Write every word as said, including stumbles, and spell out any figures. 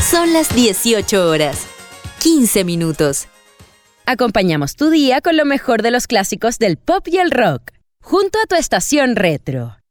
Son las dieciocho horas, quince minutos. Acompañamos tu día con lo mejor de los clásicos del pop y el rock, junto a tu estación retro.